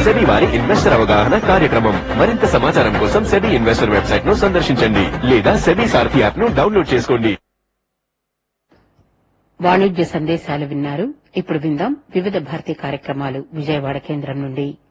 SEBI వారి investor అవగాహన కార్యక్రమం. మరింత సమాచారం కోసం సెబీ ఇన్వెస్టర్ వెబ్సైట్ ను సందర్శించండి లేదా సెబీ సారథి యాప్ ను డౌన్లోడ్ చేసుకోండి. వాణిజ్య సందేశాలు విన్నారు. ఇప్పుడు విందాం వివిధ భారతీ కార్యక్రమాలు విజయవాడ కేంద్రం నుండి.